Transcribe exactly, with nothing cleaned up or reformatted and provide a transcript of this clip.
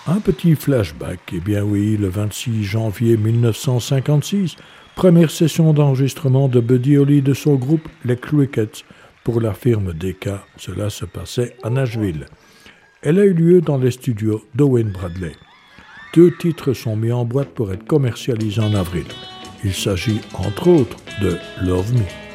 Un petit flashback, eh bien oui, le vingt-six janvier mille neuf cent cinquante-six, première session d'enregistrement de Buddy Holly de son groupe Les Crickets pour la firme Decca. Cela se passait à Nashville. Elle a eu lieu dans les studios d'Owen Bradley. Deux titres sont mis en boîte pour être commercialisés en avril. Il s'agit entre autres de Love Me.